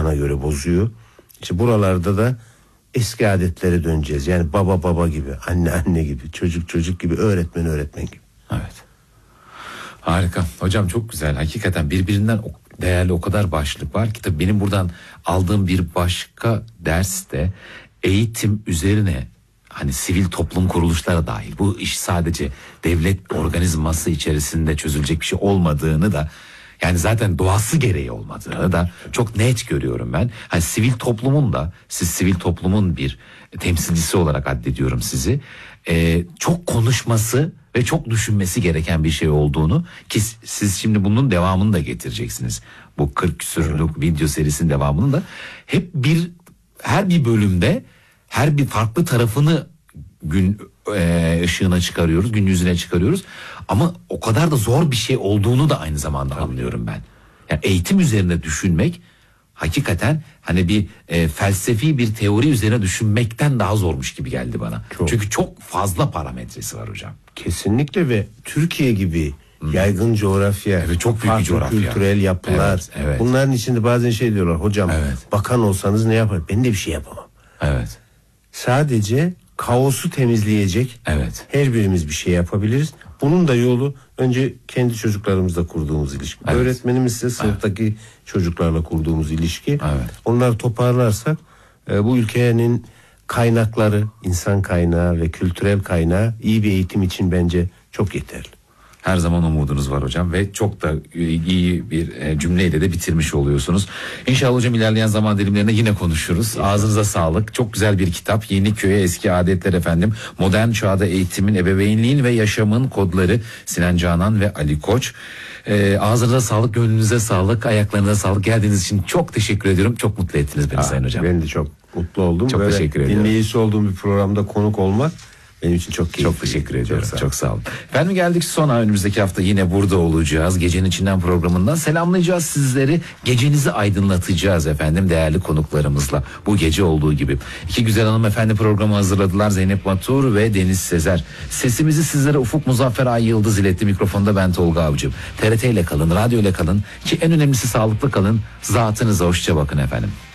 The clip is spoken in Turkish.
bana göre bozuyor. İşte buralarda da eski adetlere döneceğiz. Yani baba baba gibi, anne anne gibi, çocuk çocuk gibi, öğretmen öğretmen gibi. Evet. Harika. Hocam çok güzel. Hakikaten birbirinden değerli o kadar başlık var ki, tabii benim buradan aldığım bir başka ders de eğitim üzerine, hani sivil toplum kuruluşlara dahil, bu iş sadece devlet organizması içerisinde çözülecek bir şey olmadığını da, yani zaten doğası gereği olmadığını da çok net görüyorum ben. Hani sivil toplumun da, siz sivil toplumun bir temsilcisi olarak addediyorum sizi. Çok konuşması ve çok düşünmesi gereken bir şey olduğunu, ki siz şimdi bunun devamını da getireceksiniz. Bu 40 küsurluk video serisinin devamını da hep her bir bölümde her bir farklı tarafını gün ışığına çıkarıyoruz, gün yüzüne çıkarıyoruz. Ama o kadar da zor bir şey olduğunu da aynı zamanda anlıyorum ben. Yani eğitim üzerine düşünmek hakikaten hani bir felsefi bir teori üzerine düşünmekten daha zormuş gibi geldi bana. Çünkü çok fazla parametresi var hocam. Kesinlikle, ve Türkiye gibi yaygın coğrafya, evet, çok büyük bir coğrafya, kültürel yapılar. Evet, evet. Bunların içinde bazen şey diyorlar, hocam bakan olsanız ne yapar? Ben de bir şey yapamam. Evet. Sadece kaosu temizleyecek. Evet. Her birimiz bir şey yapabiliriz. Bunun da yolu önce kendi çocuklarımızla kurduğumuz ilişki. Evet. Öğretmenimizle sınıftaki çocuklarla kurduğumuz ilişki. Evet. Onları toparlarsak bu ülkenin kaynakları, insan kaynağı ve kültürel kaynağı iyi bir eğitim için bence çok yeterli. Her zaman umudunuz var hocam ve çok da iyi bir cümleyle de bitirmiş oluyorsunuz. İnşallah hocam ilerleyen zaman dilimlerinde yine konuşuruz. Ağzınıza sağlık. Çok güzel bir kitap. Yeni Köye Eski Adetler efendim. Modern çağda eğitimin, ebeveynliğin ve yaşamın kodları. Sinan Canan ve Ali Koç. Ağzınıza sağlık, gönlünüze sağlık, ayaklarınıza sağlık. Geldiğiniz için çok teşekkür ediyorum. Çok mutlu ettiniz beni Sayın Hocam. Ben de çok mutlu oldum. Çok teşekkür ediyorum. Dinleyicisi olduğum bir programda konuk olmak benim için çok keyifli. Çok teşekkür ediyorum. Çok sağ olun. Efendim geldik sona. Önümüzdeki hafta yine burada olacağız. Gecenin içinden programından selamlayacağız sizleri. Gecenizi aydınlatacağız efendim değerli konuklarımızla. Bu gece olduğu gibi. İki güzel hanımefendi programı hazırladılar. Zeynep Matur ve Deniz Sezer. Sesimizi sizlere Ufuk Muzaffer Ay Yıldız iletti. Mikrofonda ben Tolga Avcı. TRT ile kalın, radyo ile kalın. Ki en önemlisi sağlıklı kalın. Zatınıza hoşça bakın efendim.